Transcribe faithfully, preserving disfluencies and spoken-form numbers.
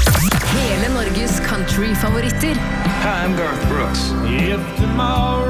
Hele Norges countryfavoritter. Hi, I'm Garth Brooks. If tomorrow